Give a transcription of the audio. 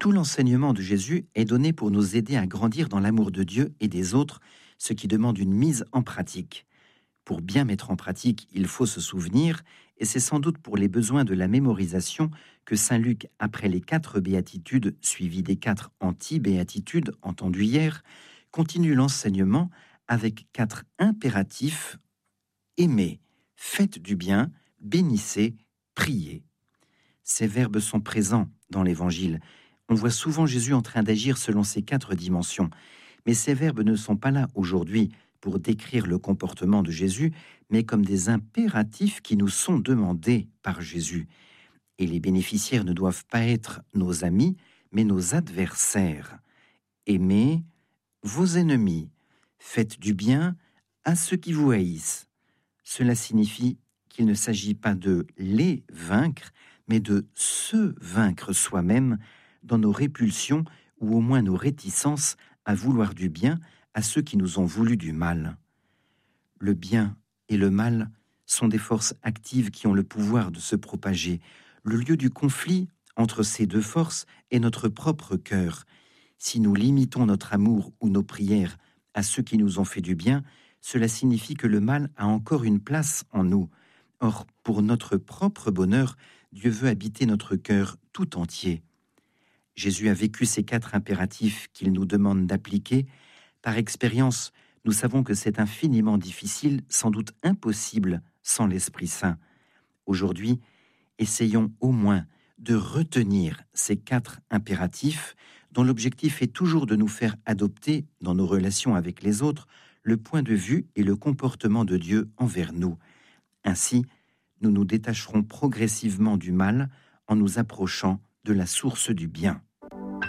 Tout l'enseignement de Jésus est donné pour nous aider à grandir dans l'amour de Dieu et des autres, ce qui demande une mise en pratique. Pour bien mettre en pratique, il faut se souvenir, et c'est sans doute pour les besoins de la mémorisation que saint Luc, après les 4 béatitudes suivies des 4 anti-béatitudes entendues hier, continue l'enseignement avec 4 impératifs: aimez, faites du bien, bénissez, priez. Ces verbes sont présents dans l'Évangile. On voit souvent Jésus en train d'agir selon ces 4 dimensions. Mais ces verbes ne sont pas là aujourd'hui pour décrire le comportement de Jésus, mais comme des impératifs qui nous sont demandés par Jésus. Et les bénéficiaires ne doivent pas être nos amis, mais nos adversaires. Aimez vos ennemis, faites du bien à ceux qui vous haïssent. Cela signifie qu'il ne s'agit pas de les vaincre, mais de se vaincre soi-même dans nos répulsions ou au moins nos réticences à vouloir du bien à ceux qui nous ont voulu du mal. Le bien et le mal sont des forces actives qui ont le pouvoir de se propager. Le lieu du conflit entre ces deux forces est notre propre cœur. Si nous limitons notre amour ou nos prières à ceux qui nous ont fait du bien, cela signifie que le mal a encore une place en nous. Or, pour notre propre bonheur, Dieu veut habiter notre cœur tout entier. Jésus a vécu ces 4 impératifs qu'il nous demande d'appliquer. Par expérience, nous savons que c'est infiniment difficile, sans doute impossible, sans l'Esprit Saint. Aujourd'hui, essayons au moins de retenir ces 4 impératifs, dont l'objectif est toujours de nous faire adopter, dans nos relations avec les autres, le point de vue et le comportement de Dieu envers nous. Ainsi, nous nous détacherons progressivement du mal en nous approchant de la source du bien.